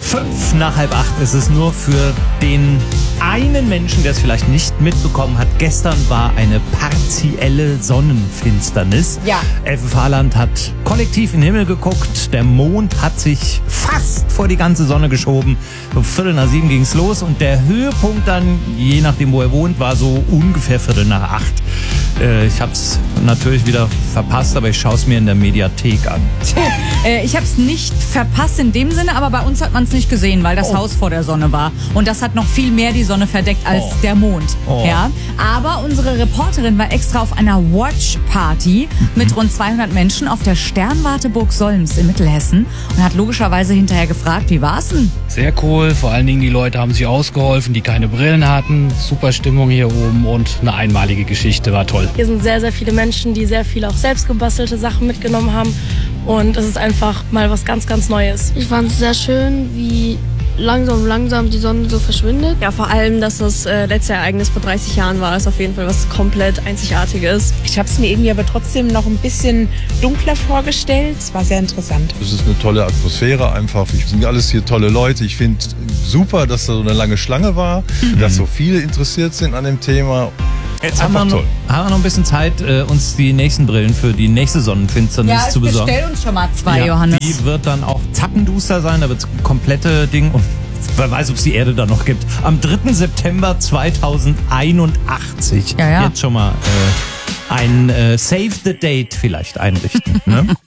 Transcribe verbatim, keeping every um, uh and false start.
Fünf nach halb acht ist es nur für den einen Menschen, der es vielleicht nicht mitbekommen hat. Gestern war eine partielle Sonnenfinsternis. Ja. Elfe Fahrland hat kollektiv in den Himmel geguckt. Der Mond hat sich fast vor die ganze Sonne geschoben. Um Viertel nach sieben ging's los und der Höhepunkt dann, je nachdem wo er wohnt, war so ungefähr Viertel nach acht. Äh, ich hab's natürlich wieder verpasst, aber ich schaue es mir in der Mediathek an. äh, ich habe es nicht verpasst in dem Sinne, aber bei uns hat man es nicht gesehen, weil das Oh. Haus vor der Sonne war. Und das hat noch viel mehr die Sonne verdeckt als Oh. der Mond. Oh. Ja? Aber unsere Reporterin war extra auf einer Watch-Party Mhm. mit rund zweihundert Menschen auf der Sternwarteburg Solms in Mittelhessen und hat logischerweise hinterher gefragt, wie war's denn? Sehr cool, vor allen Dingen die Leute haben sich ausgeholfen, die keine Brillen hatten. Super Stimmung hier oben und eine einmalige Geschichte, war toll. Hier sind sehr, sehr viele Menschen, die sehr viele auch selbst gebastelte Sachen mitgenommen haben. Und es ist einfach mal was ganz, ganz Neues. Ich fand es sehr schön, wie langsam, langsam die Sonne so verschwindet. Ja, vor allem, dass das äh, letzte Ereignis vor dreißig Jahren war, ist auf jeden Fall was komplett Einzigartiges. Ich habe es mir irgendwie aber trotzdem noch ein bisschen dunkler vorgestellt. Es war sehr interessant. Es ist eine tolle Atmosphäre einfach. Wir sind alles hier tolle Leute. Ich finde super, dass da so eine lange Schlange war, mhm. dass so viele interessiert sind an dem Thema. Jetzt haben wir, noch, haben wir noch ein bisschen Zeit, äh, uns die nächsten Brillen für die nächste Sonnenfinsternis Ja, zu besorgen. bestell uns schon mal zwei, Ja, Johannes. die wird dann auch zappenduster sein, da wird das komplette Ding und wer weiß, ob es die Erde da noch gibt. Am dritten September zweitausendeinundachtzig. Ja, ja. Jetzt schon mal äh, ein äh, Save the Date vielleicht einrichten. Ne?